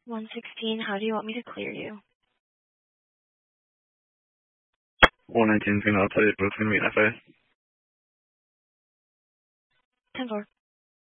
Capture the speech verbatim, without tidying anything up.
one sixteen, how do you want me to clear you? one nineteen is going to update, but it's going to be an F A. ten four.